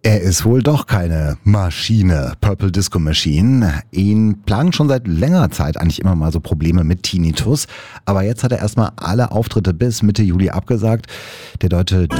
Er ist wohl doch keine Maschine, Purple Disco Machine. Ihn plagen schon seit längerer Zeit eigentlich immer mal so Probleme mit Tinnitus. Aber jetzt hat er erstmal alle Auftritte bis Mitte Juli abgesagt. Der Deutsche